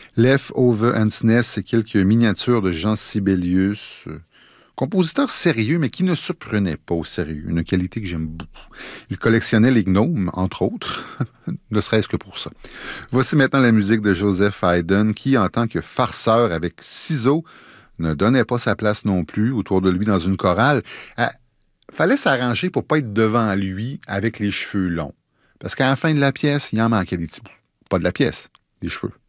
Leftover Ensness, c'est quelques miniatures de Jean Sibelius, compositeur sérieux, mais qui ne se prenait pas au sérieux, une qualité que j'aime beaucoup. Il collectionnait les gnomes, entre autres, ne serait-ce que pour ça. Voici maintenant la musique de Joseph Haydn, qui, en tant que farceur avec ciseaux, ne donnait pas sa place non plus autour de lui dans une chorale. Fallait s'arranger pour pas être devant lui avec les cheveux longs. Parce qu'à la fin de la pièce, il en manquait des petits bouts. Pas de la pièce, des cheveux.